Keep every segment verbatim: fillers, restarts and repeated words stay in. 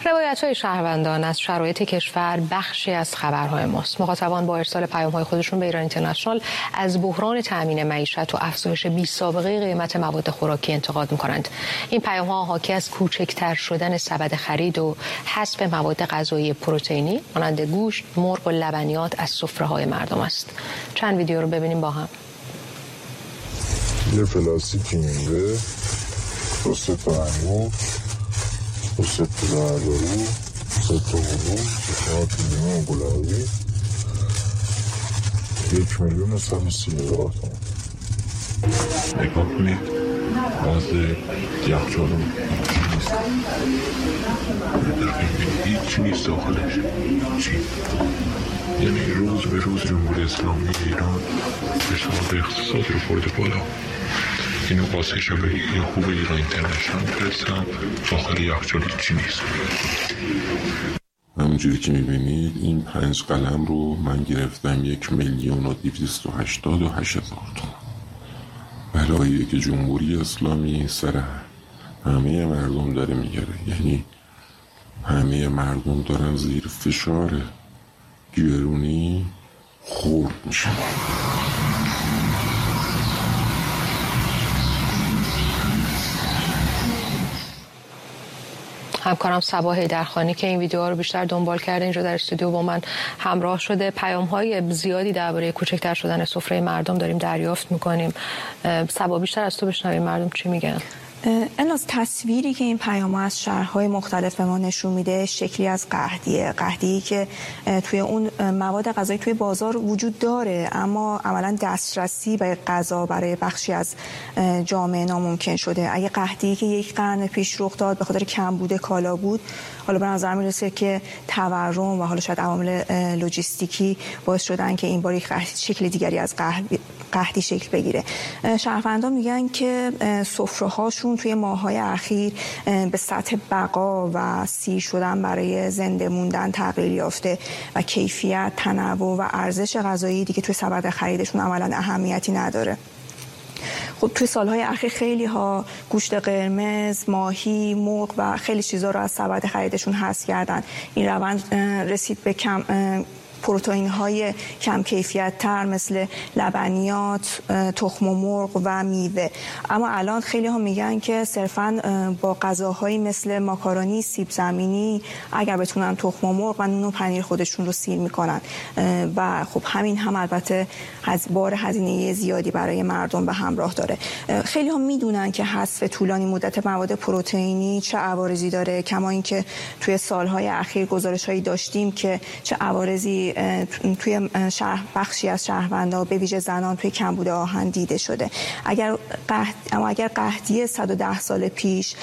روایت‌های شهروندان از شرایط کشور بخشی از خبرهای ماست. مخاطبان با ارسال پیام‌های خودشون به ایران اینترنشنال از بحران تامین معیشت و افزایش بی‌سابقه قیمت مواد خوراکی انتقاد می‌کنند. این پیام‌ها حاکی از کوچکتر شدن سبد خرید و حذف مواد غذایی پروتئینی مانند گوشت، مرغ و لبنیات از سفره‌های مردم است. چند ویدیو رو ببینیم با هم. یه پلاستیکی مونده با سه تا انگور با سه تا زردارو سه تا هلو چهار تا لیمون گلابی یک میلیون و صد و سی هزار تومان. نگاه کنید باز یخچال رو نیست، هیچ نیست داخلش، چی؟ یعنی روز به روز جمهوری اسلامی ایران فشار اقتصادی رو برده بالا. اینو واسه شبه این خوب ایران اینترنشنال فرستم، داخل یخچال چی نیست. همونجوری که میبینید این پنج قلم رو من گرفتم یک میلیون و دویست و هشتاد و هشت هزار تومان. بلاییه که جمهوری اسلامی سر همه مردم داره میگره، یعنی همه مردم دارن زیر فشار گرونی خورد میشه. همکارم صبا حیدرخانی که این ویدیوها رو بیشتر دنبال کرده اینجا در استودیو با من همراه شده. پیام‌های زیادی درباره کوچکتر شدن سفره مردم داریم دریافت می‌کنیم. صبا بیشتر از تو بشنویم مردم چی میگن. الناز تصویری که این پیام از شهرهای مختلف به ما نشون میده شکلی از قحطیه قحطی که توی اون مواد غذایی توی بازار وجود داره، اما عملا دسترسی به غذا برای بخشی از جامعه ناممکن شده. اگه قحطی که یک قرن پیش رخ داد به خاطر کمبود کالا بود، حالا به نظر میرسه که تورم و حالا شاید عوامل لوجستیکی باعث شدن که این بار یک شکل دیگری از قحطی شکل بگیره. شهروندان میگن که سفره‌هاشون توی ماه‌های اخیر به سطح بقا و سیر شدن برای زنده موندن تغییر یافته و کیفیت، تنوع و ارزش غذایی دیگه توی سبد خریدشون عملاً اهمیتی نداره. خب توی سالهای اخیر خیلی ها گوشت قرمز، ماهی، مرغ و خیلی چیزا رو از سبد خریدشون حذف کردن. این روند رسید به کم پروتئین های کم کیفیت تر مثل لبنیات، تخم مرغ و میوه. اما الان خیلی ها میگن که صرفاً با غذاهایی مثل ماکارونی، سیب زمینی اگر بتونن تخم مرغ و نون و پنیر خودشون رو سیر میکنن و خب همین هم البته از بار هزینه زیادی برای مردم به همراه داره. خیلی ها میدونن که حذف طولانی مدت مواد پروتئینی چه عوارضی داره، کما اینکه توی سالهای اخیر گزارش‌هایی داشتیم که چه عوارضی توی شهر بخشی از شهروندان به ویژه زنان توی کمبود آهن دیده شده. اگر قحط اما اگر قحطی صد و ده سال پیش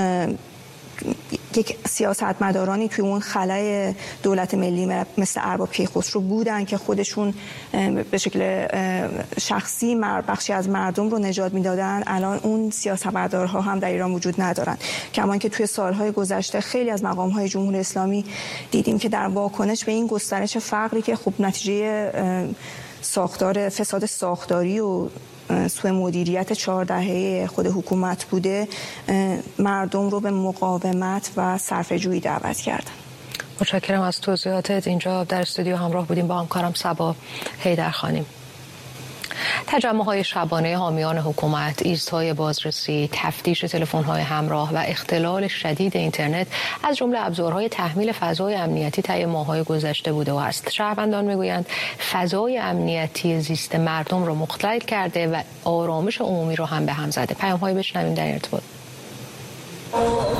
یک سیاستمدارانی توی اون خلای دولت ملی مثل ارباب کیخسرو بودن که خودشون به شکل شخصی بخشی از مردم رو نجات میدادن، الان اون سیاستمدارها هم در ایران وجود ندارن. کما اینکه توی سالهای گذشته خیلی از مقام‌های جمهوری اسلامی دیدیم که در واکنش به این گسترش فقری که خب نتیجه ساختار فساد ساختاری و سوء مدیریت چهار دهه خود حکومت بوده، مردم رو به مقاومت و صرفه‌جویی دعوت کردن. متشکرم از توضیحاتت. اینجا در استودیو همراه بودیم با همکارم صبا حیدرخانی. تجمع‌های شبانه حامیان حکومت، ایست‌های بازرسی، تفتیش تلفن‌های همراه و اختلال شدید اینترنت از جمله ابزارهای تحمیل فضای امنیتی طی ماه‌های گذشته بوده و است. شهروندان میگویند فضای امنیتی زیست مردم رو مختل کرده و آرامش عمومی رو هم به هم زده. پیام‌های بشنویم در ارتباط.